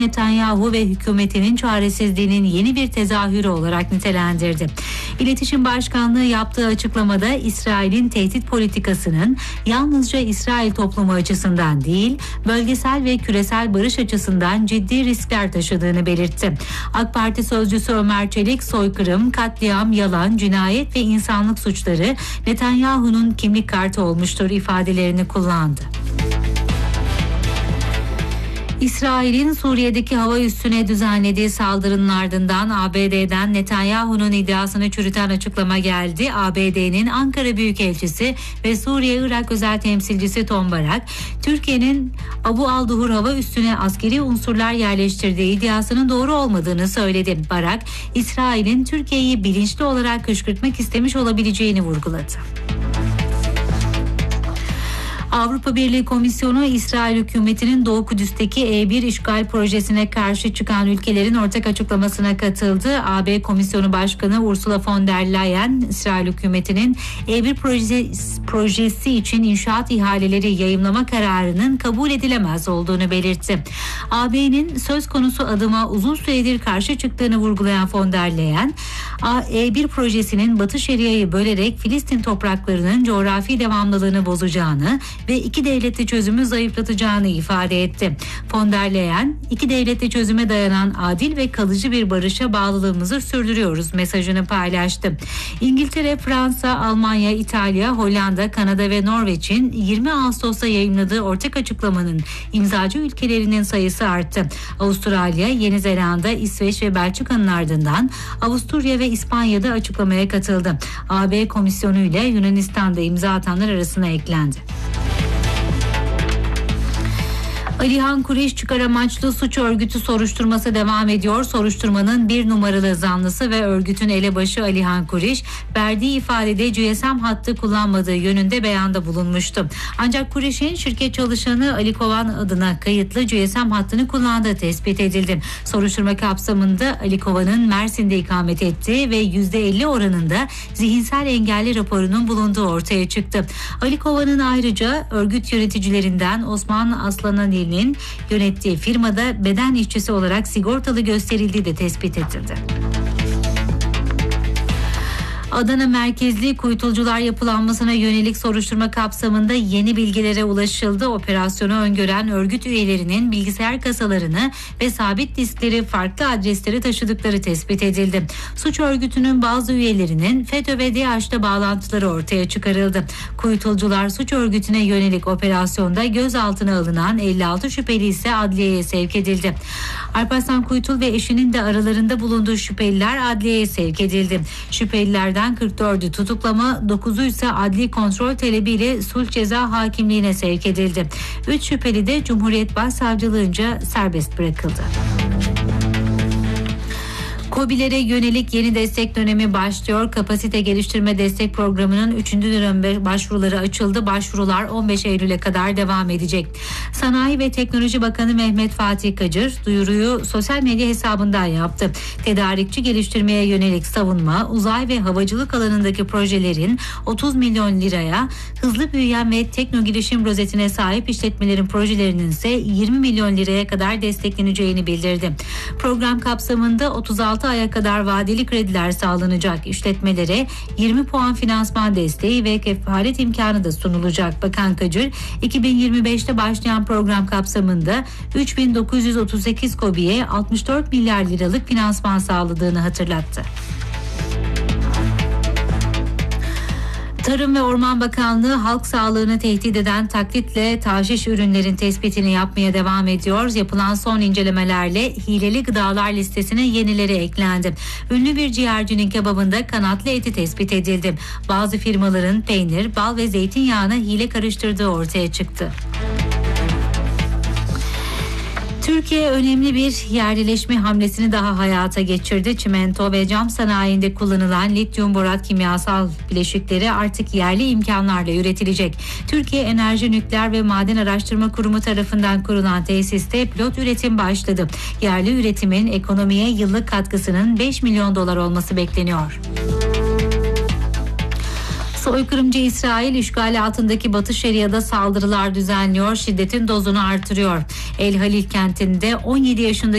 Netanyahu ve hükümetinin çaresizliğinin yeni bir tezahürü olarak nitelendirdi. İletişim Başkanlığı yaptığı açıklamada İsrail'in tehdit politikasının yalnızca İsrail toplumu açısından değil, bölgesel ve küresel barış açısından ciddi riskler taşıdığını belirtti. AK Parti sözcüsü Ömer Çelik, soykırım, katliam, yalan, cinayet ve insanlık suçları Netanyahu'nun kimlik kartı olmuştur ifadelerini kullandı. İsrail'in Suriye'deki hava üssüne düzenlediği saldırının ardından ABD'den Netanyahu'nun iddiasını çürüten açıklama geldi. ABD'nin Ankara Büyükelçisi ve Suriye-Irak özel temsilcisi Tom Barak, Türkiye'nin Abu al-Duhur hava üssüne askeri unsurlar yerleştirdiği iddiasının doğru olmadığını söyledi. Barak, İsrail'in Türkiye'yi bilinçli olarak kışkırtmak istemiş olabileceğini vurguladı. Avrupa Birliği Komisyonu, İsrail hükümetinin Doğu Kudüs'teki E1 işgal projesine karşı çıkan ülkelerin ortak açıklamasına katıldı. AB Komisyonu Başkanı Ursula von der Leyen, İsrail hükümetinin E1 projesi için inşaat ihaleleri yayımlama kararının kabul edilemez olduğunu belirtti. AB'nin söz konusu adıma uzun süredir karşı çıktığını vurgulayan von der Leyen, E1 projesinin Batı Şeria'yı bölerek Filistin topraklarının coğrafi devamlılığını bozacağını ve iki devletli çözümü zayıflatacağını ifade etti. Von der Leyen, iki devletli çözüme dayanan adil ve kalıcı bir barışa bağlılığımızı sürdürüyoruz mesajını paylaştı. İngiltere, Fransa, Almanya, İtalya, Hollanda, Kanada ve Norveç'in 20 Ağustos'ta yayımladığı ortak açıklamanın imzacı ülkelerinin sayısı arttı. Avustralya, Yeni Zelanda, İsveç ve Belçika'nın ardından Avusturya ve İspanya'da açıklamaya katıldı. AB Komisyonu ile Yunanistan'da imza atanlar arasına eklendi. Alihan Kureş çıkar amaçlı suç örgütü soruşturması devam ediyor. Soruşturmanın bir numaralı zanlısı ve örgütün elebaşı Alihan Kureş, verdiği ifadede GSM hattı kullanmadığı yönünde beyanda bulunmuştu. Ancak Kureş'in şirket çalışanı Ali Kovan adına kayıtlı GSM hattını kullandığı tespit edildi. Soruşturma kapsamında Ali Kovan'ın Mersin'de ikamet ettiği ve %50 oranında zihinsel engelli raporunun bulunduğu ortaya çıktı. Ali Kovan'ın ayrıca örgüt yöneticilerinden Osman Aslananil'in yönettiği firmada beden işçisi olarak sigortalı gösterildiği de tespit edildi. Adana merkezli kuytulcular yapılanmasına yönelik soruşturma kapsamında yeni bilgilere ulaşıldı. Operasyonu öngören örgüt üyelerinin bilgisayar kasalarını ve sabit diskleri farklı adresleri taşıdıkları tespit edildi. Suç örgütünün bazı üyelerinin FETÖ ve DAEŞ'te bağlantıları ortaya çıkarıldı. Kuytulcular suç örgütüne yönelik operasyonda gözaltına alınan 56 şüpheli ise adliyeye sevk edildi. Alparslan Kuytul ve eşinin de aralarında bulunduğu şüpheliler adliyeye sevk edildi. Şüphelilerden 44'ü tutuklama, 9'u ise adli kontrol talebiyle sulh ceza hakimliğine sevk edildi. 3 şüpheli de Cumhuriyet Başsavcılığınca serbest bırakıldı. KOBİ'lere yönelik yeni destek dönemi başlıyor. Kapasite geliştirme destek programının 3. dönem başvuruları açıldı. Başvurular 15 Eylül'e kadar devam edecek. Sanayi ve Teknoloji Bakanı Mehmet Fatih Kacır duyuruyu sosyal medya hesabından yaptı. Tedarikçi geliştirmeye yönelik savunma, uzay ve havacılık alanındaki projelerin 30 milyon liraya, hızlı büyüyen ve tekno girişim rozetine sahip işletmelerin projelerinin ise 20 milyon liraya kadar destekleneceğini bildirdi. Program kapsamında 36 aya kadar vadeli krediler sağlanacak. İşletmelere 20 puan finansman desteği ve kefalet imkanı da sunulacak. Bakan Kacır, 2025'te başlayan program kapsamında 3.938 KOBİ'ye 64 milyar liralık finansman sağladığını hatırlattı. Tarım ve Orman Bakanlığı halk sağlığını tehdit eden taklitle tahşiş ürünlerin tespitini yapmaya devam ediyor. Yapılan son incelemelerle hileli gıdalar listesine yenileri eklendi. Ünlü bir ciğercinin kebabında kanatlı eti tespit edildi. Bazı firmaların peynir, bal ve zeytinyağına hile karıştırdığı ortaya çıktı. Türkiye önemli bir yerleşme hamlesini daha hayata geçirdi. Çimento ve cam sanayinde kullanılan lityum borat kimyasal bileşikleri artık yerli imkanlarla üretilecek. Türkiye Enerji Nükleer ve Maden Araştırma Kurumu tarafından kurulan tesiste pilot üretim başladı. Yerli üretimin ekonomiye yıllık katkısının 5 milyon dolar olması bekleniyor. Soykırımcı İsrail işgali altındaki Batı Şeria'da saldırılar düzenliyor, şiddetin dozunu artırıyor. El Halil kentinde 17 yaşındaki